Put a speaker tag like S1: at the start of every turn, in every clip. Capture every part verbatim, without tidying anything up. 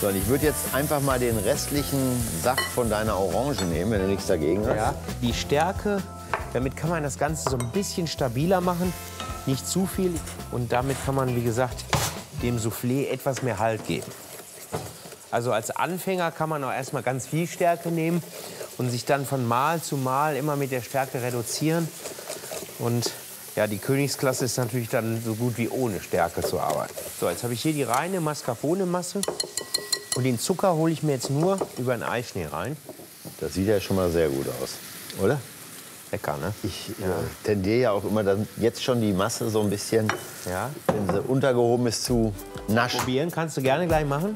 S1: So, und ich würde jetzt einfach mal den restlichen Saft von deiner Orange nehmen, wenn du nichts dagegen hast.
S2: Ja, die Stärke, damit kann man das Ganze so ein bisschen stabiler machen, nicht zu viel. Und damit kann man, wie gesagt, dem Soufflé etwas mehr Halt geben. Also als Anfänger kann man auch erstmal ganz viel Stärke nehmen und sich dann von Mal zu Mal immer mit der Stärke reduzieren. Und ja, die Königsklasse ist natürlich dann so gut wie ohne Stärke zu arbeiten. So, jetzt habe ich hier die reine Mascarpone-Masse. Und den Zucker hole ich mir jetzt nur über den Eischnee rein.
S1: Das sieht ja schon mal sehr gut aus, oder?
S2: Lecker, ne?
S1: Ich ja. äh, tendiere ja auch immer dann jetzt schon die Masse so ein bisschen,
S2: ja.
S1: wenn sie untergehoben ist, zu naschen.
S2: Probieren kannst du gerne gleich machen.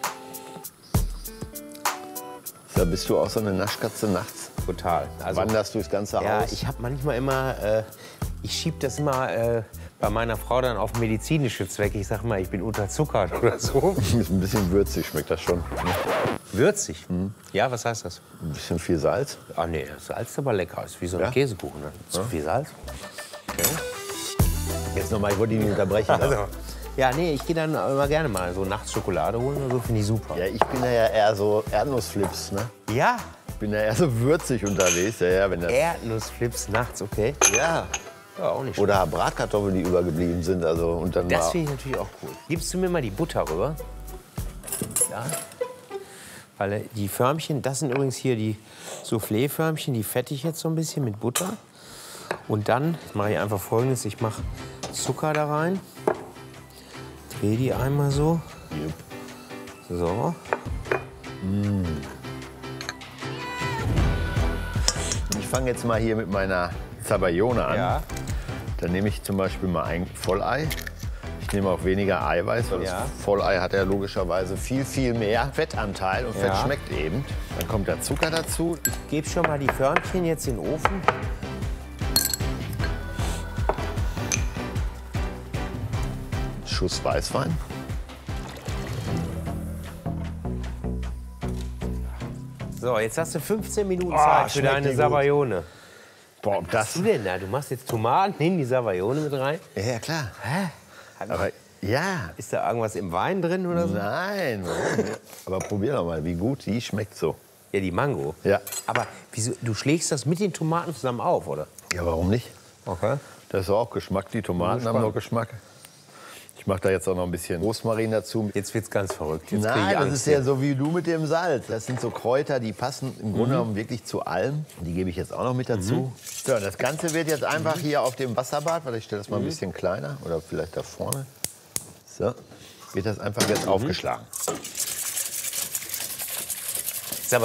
S1: Da bist du auch so eine Naschkatze nachts?
S2: Total.
S1: Also, wanderst du das ganze
S2: ja,
S1: Haus?
S2: Ich habe manchmal immer, äh, ich schiebe das immer äh, bei meiner Frau dann auf medizinische Zwecke. Ich sag mal, ich bin unterzuckert oder so.
S1: Ist ein bisschen würzig, schmeckt das schon.
S2: Würzig? Mhm. Ja, was heißt das?
S1: Ein bisschen viel Salz.
S2: Ah nee, Salz ist aber lecker. Ist wie so ein
S1: ja?
S2: Käsekuchen. Ne? Zu
S1: ja.
S2: viel Salz? Okay.
S1: Jetzt nochmal, ich wollte ihn nicht unterbrechen.
S2: Also, ja, nee, ich gehe dann immer gerne mal so nachts Schokolade holen und so, finde ich super.
S1: Ja, ich bin ja eher so Erdnussflips, ne?
S2: Ja?
S1: Ich bin ja eher so würzig unterwegs. Ja, ja, wenn das
S2: Erdnussflips nachts, okay.
S1: Ja.
S2: Ja, auch nicht.
S1: Oder Bratkartoffeln, die übergeblieben sind. Also, und dann
S2: das finde ich natürlich auch cool. Gibst du mir mal die Butter rüber? Ja. Weil die Förmchen, das sind übrigens hier die Soufflé-Förmchen, die fette ich jetzt so ein bisschen mit Butter. Und dann mache ich einfach Folgendes, ich mache Zucker da rein, drehe die einmal so. Yep. So.
S1: Mm. Ich fange jetzt mal hier mit meiner Zabaione an. Ja. Dann nehme ich zum Beispiel mal ein Vollei. Ich nehme auch weniger Eiweiß, weil ja. das Vollei hat ja logischerweise viel, viel mehr Fettanteil und Fett ja. schmeckt eben. Dann kommt der Zucker dazu.
S2: Ich gebe schon mal die Förmchen jetzt in den Ofen.
S1: Schuss Weißwein.
S2: So, jetzt hast du fünfzehn Minuten Zeit oh, für deine Zabaione.
S1: Boah,
S2: Was
S1: das
S2: machst du denn da? Du machst jetzt Tomaten in die Zabaione mit rein?
S1: Ja, ja klar.
S2: Hä?
S1: Aber ja.
S2: Ist da irgendwas im Wein drin oder so?
S1: Nein. Aber probier doch mal, wie gut die schmeckt so.
S2: Ja, die Mango?
S1: Ja.
S2: Aber wieso, du schlägst das mit den Tomaten zusammen auf, oder?
S1: Ja, warum nicht?
S2: Okay.
S1: Das ist auch Geschmack. Die Tomaten haben noch Geschmack. Ich mache da jetzt auch noch ein bisschen Rosmarin dazu.
S2: Jetzt wird's ganz verrückt. Jetzt
S1: Nein,
S2: ich
S1: das ist ja so wie du mit dem Salz. Das sind so Kräuter, die passen im Grunde genommen mhm. wirklich zu allem. Die gebe ich jetzt auch noch mit dazu. Mhm. So, das Ganze wird jetzt einfach mhm. hier auf dem Wasserbad, weil ich stelle das mal ein
S2: mhm.
S1: bisschen kleiner oder vielleicht da vorne. So, wird das einfach jetzt mhm. aufgeschlagen.